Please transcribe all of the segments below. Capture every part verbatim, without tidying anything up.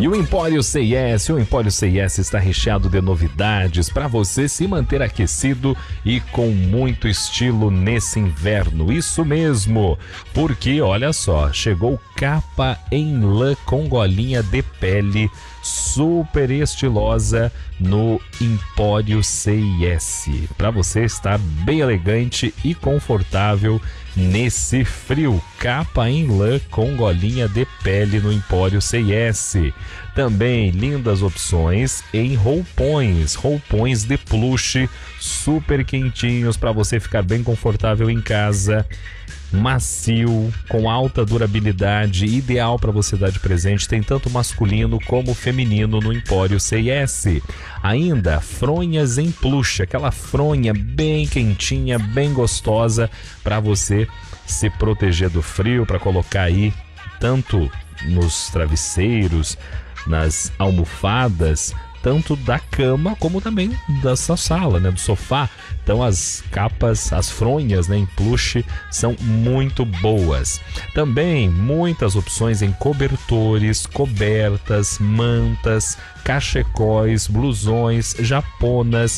E o Empório C I S, o Empório C I S está recheado de novidades para você se manter aquecido e com muito estilo nesse inverno. Isso mesmo, porque olha só, chegou capa em lã com golinha de pele super estilosa no Empório C I S, para você estar bem elegante e confortável nesse frio. Capa em lã com golinha de pele no Empório C I S. Também lindas opções em roupões, roupões de plush super quentinhos para você ficar bem confortável em casa. Macio, com alta durabilidade, ideal para você dar de presente, tem tanto masculino como feminino no Empório C I S. Ainda fronhas em plush, aquela fronha bem quentinha, bem gostosa para você se proteger do frio, para colocar aí tanto nos travesseiros, nas almofadas, tanto da cama como também da sua sala, né, do sofá. Então as capas, as fronhas, né, em plush são muito boas. Também muitas opções em cobertores, cobertas, mantas, cachecóis, blusões, japonas.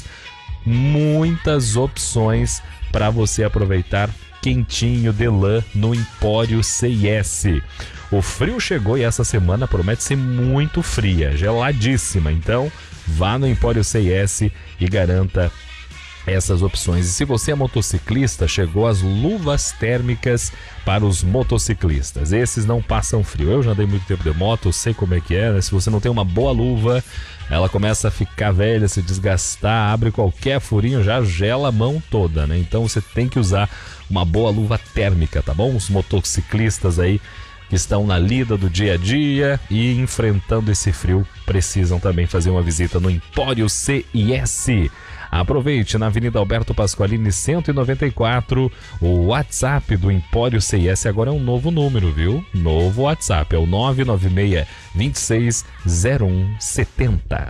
Muitas opções para você aproveitar quentinho de lã no Empório C I S. O frio chegou e essa semana promete ser muito fria, geladíssima. Então vá no Empório C I S e garanta essas opções. E se você é motociclista, chegou as luvas térmicas para os motociclistas. Esses não passam frio. Eu já andei muito tempo de moto, eu sei como é que é, né? Se você não tem uma boa luva, ela começa a ficar velha, se desgastar, abre qualquer furinho, já gela a mão toda, né? Então você tem que usar uma boa luva térmica, tá bom? Os motociclistas aí que estão na lida do dia a dia e enfrentando esse frio precisam também fazer uma visita no Empório C I S. Aproveite na Avenida Alberto Pasqualini cento e noventa e quatro. O WhatsApp do Empório C I S agora é um novo número, viu? Novo WhatsApp é o nove nove seis, dois seis zero um sete zero.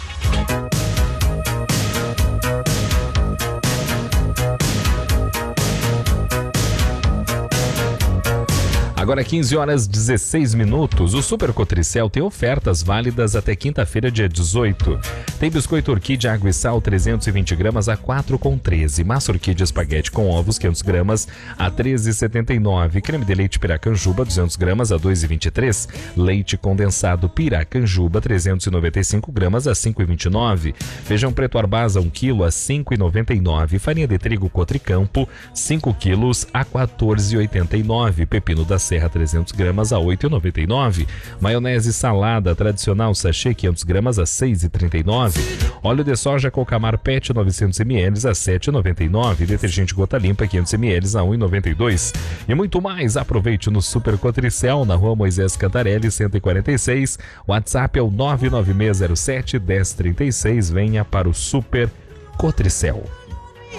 Agora quinze horas e dezesseis minutos, o Super Cotricel tem ofertas válidas até quinta-feira, dia dezoito. Tem biscoito orquídea água e sal trezentos e vinte gramas a quatro reais e treze. Massa orquídea espaguete com ovos quinhentos gramas a treze reais e setenta e nove. Creme de leite Piracanjuba duzentos gramas a dois reais e vinte e três. Leite condensado Piracanjuba trezentos e noventa e cinco gramas a cinco reais e vinte e nove. Feijão preto Arbasa um quilo a cinco reais e noventa e nove. Farinha de trigo Cotricampo cinco quilos a quatorze reais e oitenta e nove. Pepino da Serra trezentos gramas a oito reais e noventa e nove. Maionese salada tradicional sachê quinhentos gramas a seis reais e trinta e nove. Óleo de soja Cocamar Pet novecentos mililitros a sete reais e noventa e nove. Detergente Gota Limpa quinhentos mililitros a um real e noventa e dois. E muito mais, aproveite no Super Cotricel, na Rua Moisés Cantarelli cento e quarenta e seis. WhatsApp é o nove nove seis zero sete um zero três seis. Venha para o Super Cotricel.